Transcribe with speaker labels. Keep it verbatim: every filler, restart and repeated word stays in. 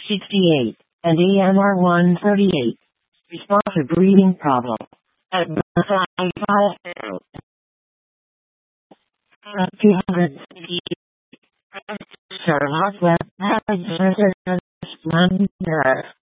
Speaker 1: sixty-eight, and E M R one thirty-eight. Respond to breathing problem. At two hundred sixty. Charlotte Web.